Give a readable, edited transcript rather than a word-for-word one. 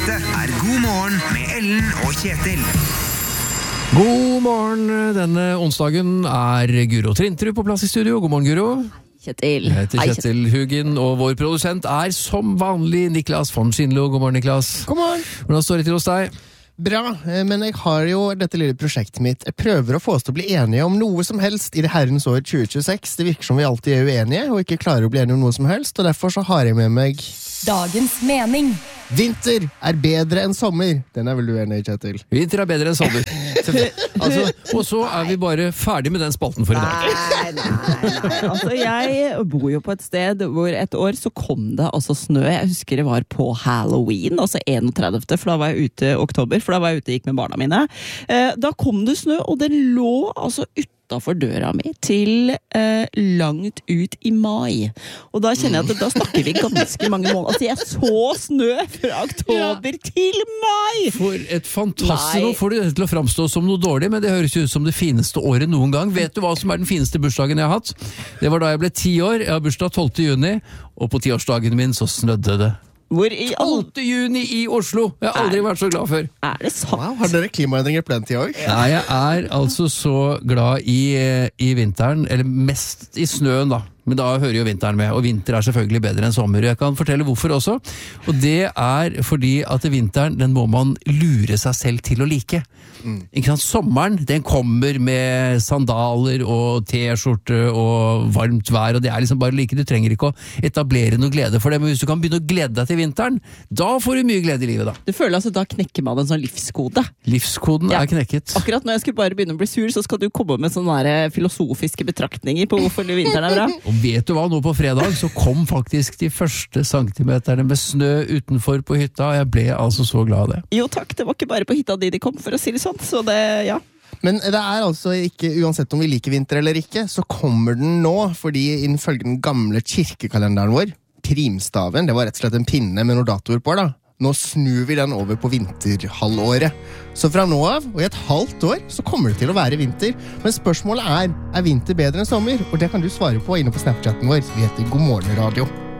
Dette God morgen med Ellen og Kjetil. God morgen, denne onsdagen Guro Trintrud på plass i studio. God morgen, Guro. Kjetil. Jeg heter Kjetil Hugin, og vår produsent som vanlig Niklas von Schindlo. God morgen, Niklas. God morgen. Hvordan står det til hos deg? Bra, men jeg har jo dette lille prosjektet mitt. Jeg prøver å få oss til å bli enige om noe som helst i det herrens år 2026. Det virker som vi alltid uenige, og ikke klarer å bli enige om noe som helst, og derfor så har jeg med meg Dagens mening. Vinter bedre enn sommer. Den vel du enig i, Kjetil? Vinter bedre enn sommer. Og så vi bare ferdig med den spalten for i dag. Nei. Altså, jeg bor jo på et sted hvor et år så kom det altså snø. Jeg husker det var på Halloween, altså 31. For da var jeg ute i oktober, for da var jeg ute og gikk med barna mine. Da kom det snø, og det lå altså utenfor døra mi til langt ut i mai. Og da kjenner jeg at da snakker vi ganske mange måneder. Altså, jeg så snø fra oktober til mai! For et fantastisk. Nå får du det til å framstå som noe dårlig, men det høres ut som det fineste året noen gang. Vet du hva som den fineste bursdagen jeg har hatt? Det var da jeg ble 10 år. Jeg har bursdag 12. juni, og på 10-årsdagen min så snødde det. Hvor i 12. juni i Oslo! Jeg har aldri vært så glad før. Er det sant? Wow, har dere klimaendringer på den tida også? Nei, jeg altså så glad i vinteren, eller mest i snøen da. Men da hører jo vinteren med, og vinter selvfølgelig bedre enn sommer. Jeg kan fortelle hvorfor også, og det fordi at vinteren, den må man lure seg selv til å like. Ikke sant? Sommeren, den kommer med sandaler og t-skjorte og varmt vær, og det liksom bare like. Du trenger ikke å etablere noe glede for det, men hvis du kan begynne å glede deg til vinteren, da får du mye glede i livet da. Du føler altså da knekker man en sånn livskode. Livskoden knekket. Akkurat når jeg skulle bare begynne å bli sur, så skal du komme med sånne der filosofiske betraktninger på hvorfor vinteren bra. Og vet du hva, nå på fredag så kom faktisk de første centimeterne med snø utenfor på hytta, og jeg ble altså så glad av det. Jo takk, det var ikke bare på hytta de kom, for å si det sånn, så det, ja. Men det altså ikke, uansett om vi liker vinter eller ikke, så kommer den nå, fordi innenfor den gamle kirkekalenderen vår, primstaven, det var rett og slett en pinne med noen datoer på da. Nå snur vi den over på vinterhalvåret. Så fra nå av, og i et halvt år, så kommer det til å være vinter. Men spørsmålet er vinter bedre enn sommer? Og det kan du svare på inne på Snapchatten vår. Vi heter God Morgen Radio.